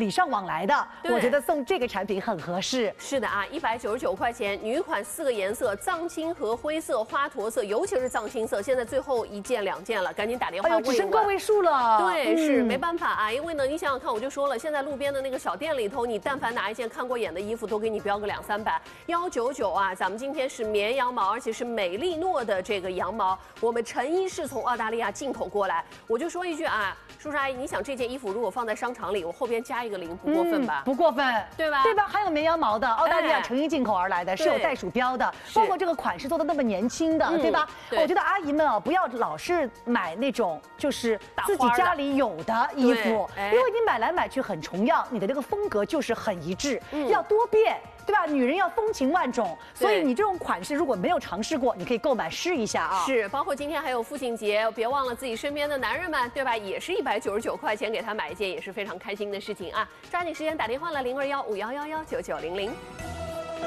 礼尚往来的， 对我觉得送这个产品很合适。 是的啊，199块钱，女款4个颜色：藏青和灰色、花驼色，尤其是藏青色，现在最后1件2件了，赶紧打电话问一问。 只剩个位数了。 对，是没办法啊，因为呢，你想想看，我就说了，现在路边的那个小店里头，你但凡拿一件看过眼的衣服，都给你标个200、300。199啊，咱们今天是绵羊毛，而且是美丽诺的这个羊毛，我们成衣是从澳大利亚进口过来。我就说一句啊，叔叔阿姨，你想这件衣服如果放在商场里，我后边加一个0，不过分吧？ 不过分， 对吧？ 对吧？还有绵羊毛的，澳大利亚成衣进口而来的，是有带鼠标的，包括这个款式做的那么年轻的，对吧？我觉得阿姨们啊，不要老是买那种就是自己家里有的衣服，因为你买来买去很重样，你的这个风格就是很一致，要多变。对吧？女人要风情万种，所以你这种款式如果没有尝试过，你可以购买试一下啊。 是，包括今天还有父亲节，别忘了自己身边的男人们，对吧？也是199块钱给他买一件，也是非常开心的事情啊！抓紧时间打电话了，0215111990。